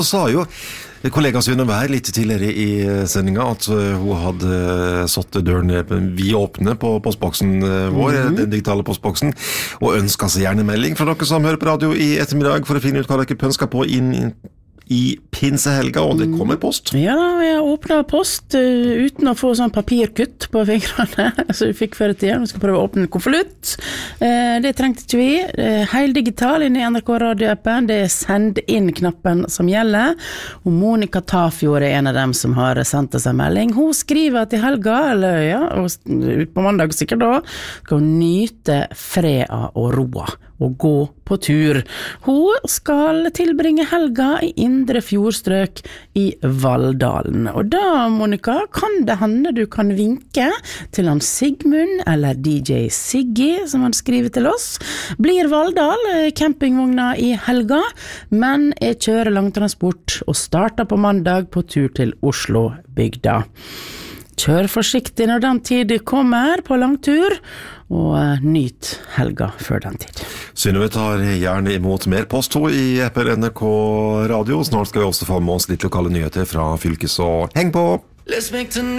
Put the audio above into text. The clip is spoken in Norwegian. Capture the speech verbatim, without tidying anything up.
sa jo kollegaen Sunne Vær litt tidligere i sendingen at hun hadde satt døren vi åpne på postboksen vår, mm-hmm. den digitale postboksen, og ønsket seg gjerne melding fra dere som hører på radio i ettermiddag for å finne ut hva dere pønsker på inn i pinsehelga, og det kommer post. Ja, jeg har åpnet post uh, uten å få sånn papirkutt på fingrene, så vi fikk før i tiden. Vi skal prøve å åpne en konvolutt. Uh, det trengte ikke vi. Uh, Helt digital inne i N R K Radio-appen. Det er send inn-knappen som gjelder. Og Monica Tafjord er en av dem som har sendt oss en melding. Hun skriver at i helga, eller ja, og ut på mandag sikkert da, skal hun nyte freda og roa og gå på tur. Hun skal tilbringe helga i Indre Fjordstrøk i Valldalen. Og da, Monica, kan det hende du kan vinke til han Sigmund eller D J Siggy, som han skriver til oss. Blir Valldal campingvogna i helga, men jeg kjører langtransport og starter på mandag på tur til Oslo bygda. Kjør forsiktig når den tid kommer på langtur, og nyt helga før den tid. Synnøve tar gjerne imot mer post i appen N R K Radio. Snart skal vi også få med oss litt lokale nyheter fra fylkes, og heng på!